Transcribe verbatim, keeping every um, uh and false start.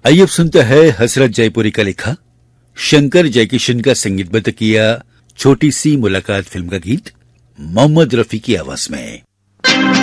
आइए अब सुनते हैं हसरत जयपुरी का लिखा, शंकर जयकिशन का संगीतबद्ध किया छोटी सी मुलाकात फिल्म का गीत मोहम्मद रफी की आवाज में।